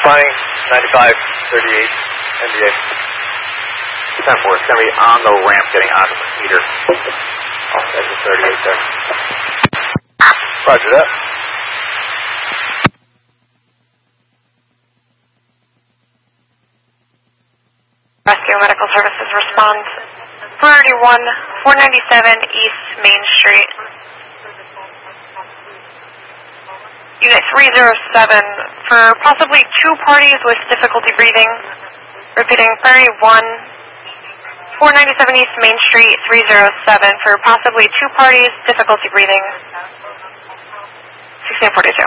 Responding 9538 NBA. 10-4, it's going to be on the ramp getting onto the meter. Off exit 38 there. Roger that. Rescue Medical Services responds 497 East Main Street. Unit 307 for possibly 2 parties with difficulty breathing. Repeating, 497 East Main Street, 307 for possibly 2 parties, difficulty breathing. 1642.